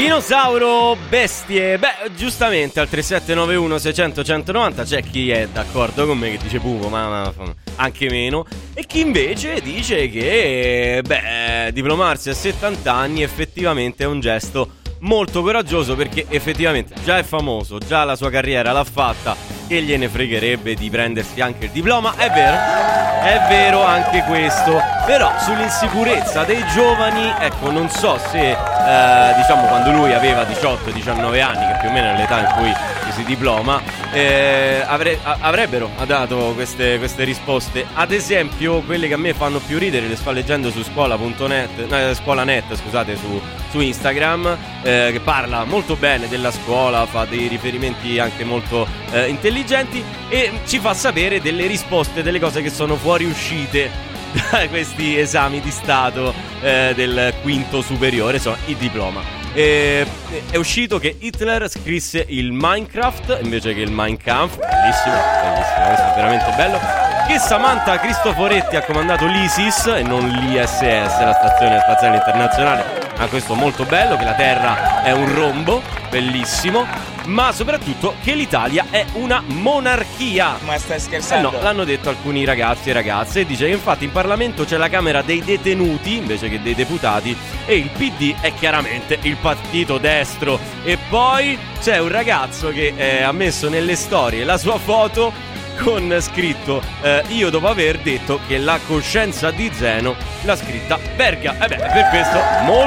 Dinosauro bestie. Beh, giustamente al 3791 600 190 c'è chi è d'accordo con me che dice pufo, ma anche meno, e chi invece dice che diplomarsi a 70 anni effettivamente è un gesto molto coraggioso, perché effettivamente già è famoso, già la sua carriera l'ha fatta e gliene fregherebbe di prendersi anche il diploma. È vero anche questo, però sull'insicurezza dei giovani, ecco, non so se diciamo quando lui aveva 18-19 anni, che più o meno è l'età in cui si diploma, avrebbero dato queste risposte. Ad esempio quelle che a me fanno più ridere le sto leggendo su Scolanet, scusate, su Instagram, che parla molto bene della scuola, fa dei riferimenti anche molto intelligenti e ci fa sapere delle risposte, delle cose che sono fuoriuscite da questi esami di stato del quinto superiore, insomma il diploma. È uscito che Hitler scrisse il Minecraft invece che il Mein Kampf. Bellissimo, questo è veramente bello. Che Samantha Cristoforetti ha comandato l'ISIS e non l'ISS, la Stazione Spaziale Internazionale. Ma questo molto bello, che la Terra è un rombo, bellissimo. Ma soprattutto che l'Italia è una monarchia. Ma stai scherzando? No, l'hanno detto alcuni ragazzi e ragazze. E dice che infatti in Parlamento c'è la Camera dei detenuti invece che dei deputati, e il PD è chiaramente il partito destro. E poi c'è un ragazzo che ha messo nelle storie la sua foto con scritto io dopo aver detto che la coscienza di Zeno l'ha scritta Verga. Per questo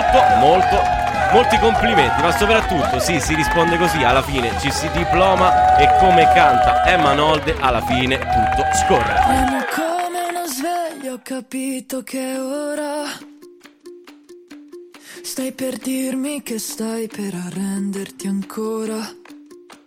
molti complimenti, ma soprattutto si risponde così, alla fine ci si diploma e come canta Emma Nolde, alla fine tutto scorre. Tremo come uno sveglio, ho capito che ora stai per dirmi che stai per arrenderti ancora.